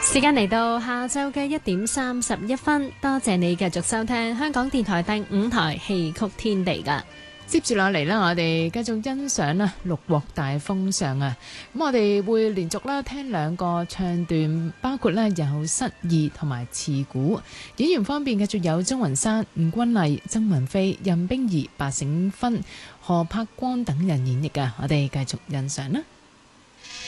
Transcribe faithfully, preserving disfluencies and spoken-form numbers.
時間嚟到下晝嘅一點三十一分，多謝你繼續收聽香港電台第五台戲曲天地噶。 接住落嚟啦，我哋繼續欣賞啦《六國大封相》啊！咁我哋會連續啦聽兩個唱段，包括咧有失意同埋刺鼓。演員方面繼續有鍾雲山、吳君麗、曾文飛、任冰兒、白醒芬、何柏光等人演繹噶。我哋繼續欣賞啦。